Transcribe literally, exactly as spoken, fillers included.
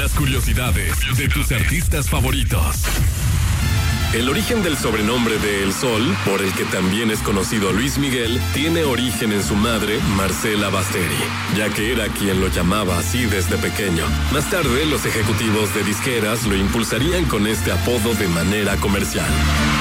las curiosidades de tus artistas favoritos. El origen del sobrenombre de El Sol, por el que también es conocido Luis Miguel, tiene origen en su madre, Marcela Basteri, ya que era quien lo llamaba así desde pequeño. Más tarde, los ejecutivos de disqueras lo impulsarían con este apodo de manera comercial.